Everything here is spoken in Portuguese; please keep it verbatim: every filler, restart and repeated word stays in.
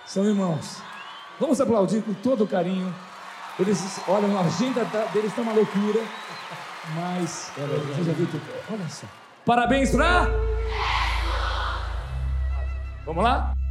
São irmãos. Vamos aplaudir com todo carinho. Eles, olha, a agenda deles está uma loucura. Mas, você já viu tudo? Olha só. Parabéns pra... Vamos lá?